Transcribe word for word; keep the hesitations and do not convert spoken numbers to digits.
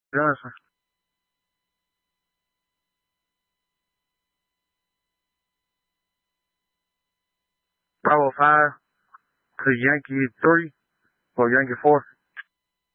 Johnson. Bravo five to Yankee three or Yankee four.